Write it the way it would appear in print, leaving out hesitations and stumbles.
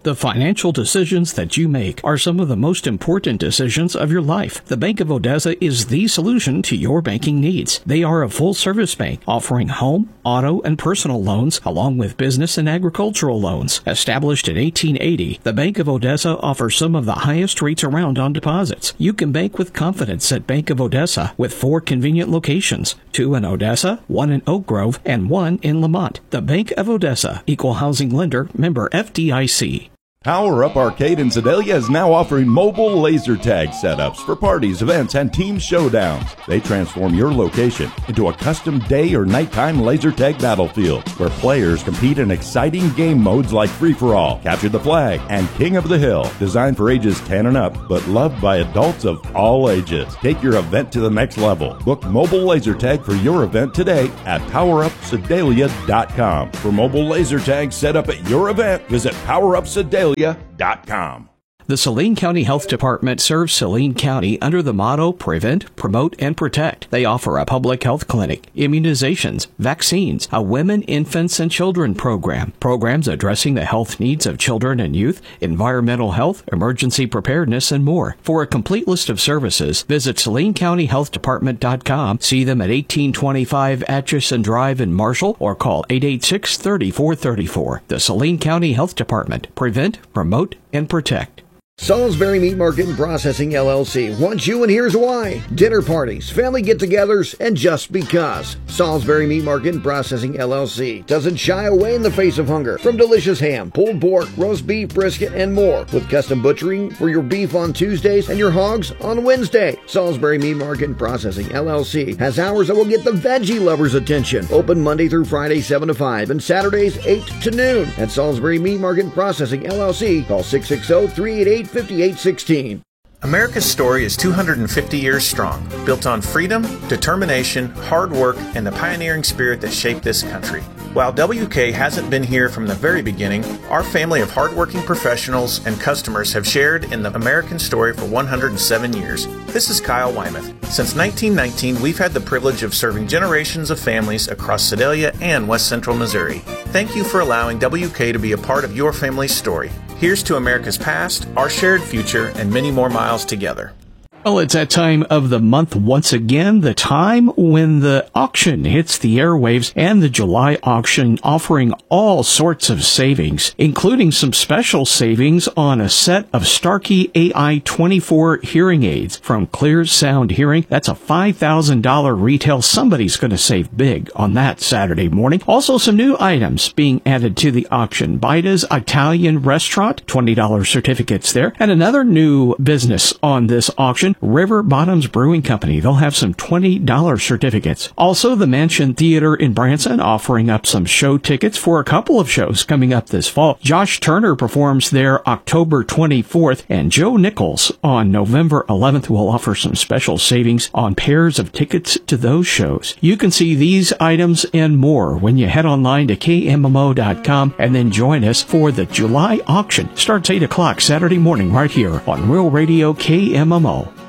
The financial decisions that you make are some of the most important decisions of your life. The Bank of Odessa is the solution to your banking needs. They are a full-service bank offering home, auto, and personal loans along with business and agricultural loans. Established in 1880, the Bank of Odessa offers some of the highest rates around on deposits. You can bank with confidence at Bank of Odessa with 4 convenient locations, 2 in Odessa, 1 in Oak Grove, and 1 in Lamont. The Bank of Odessa, Equal Housing Lender, member FDIC. Power Up Arcade in Sedalia is now offering mobile laser tag setups for parties, events, and team showdowns. They transform your location into a custom day or nighttime laser tag battlefield where players compete in exciting game modes like Free-for-All, Capture the Flag, and King of the Hill. Designed for ages 10 and up, but loved by adults of all ages. Take your event to the next level. Book mobile laser tag for your event today at PowerUpSedalia.com. For mobile laser tags set up at your event, visit PowerUpSedalia.com. The Saline County Health Department serves Saline County under the motto Prevent, Promote, and Protect. They offer a public health clinic, immunizations, vaccines, a women, infants, and children program, programs addressing the health needs of children and youth, environmental health, emergency preparedness, and more. For a complete list of services, visit SalineCountyHealthDepartment.com, see them at 1825 Atchison Drive in Marshall, or call 886-3434. The Saline County Health Department. Prevent, Promote, and Protect. Salisbury Meat Market and Processing LLC wants you, and here's why. Dinner parties, family get-togethers, and just because. Salisbury Meat Market and Processing LLC doesn't shy away in the face of hunger from delicious ham, pulled pork, roast beef, brisket, and more, with custom butchering for your beef on Tuesdays and your hogs on Wednesday. Salisbury Meat Market and Processing LLC has hours that will get the veggie lovers' attention. Open Monday through Friday 7 to 5 and Saturdays 8 to noon. At Salisbury Meat Market and Processing LLC, call 660-388-5816. America's story is 250 years strong, built on freedom, determination, hard work, and the pioneering spirit that shaped this country. While WK hasn't been here from the very beginning, our family of hardworking professionals and customers have shared in the American story for 107 years. This is Kyle Wymuth. Since 1919, we've had the privilege of serving generations of families across Sedalia and West Central Missouri. Thank you for allowing WK to be a part of your family's story. Here's to America's past, our shared future, and many more miles together. Well, it's that time of the month once again, the time when the auction hits the airwaves, and the July auction offering all sorts of savings, including some special savings on a set of Starkey AI-24 hearing aids from Clear Sound Hearing. That's a $5,000 retail. Somebody's going to save big on that Saturday morning. Also, some new items being added to the auction. Bida's Italian Restaurant, $20 certificates there. And another new business on this auction, River Bottoms Brewing Company. They'll have some $20 certificates. Also, the Mansion Theater in Branson offering up some show tickets for a couple of shows coming up this fall. Josh Turner performs there October 24th, and Joe Nichols on November 11th will offer some special savings on pairs of tickets to those shows. You can see these items and more when you head online to KMMO.com and then join us for the July auction. Starts 8 o'clock Saturday morning right here on Real Radio KMMO.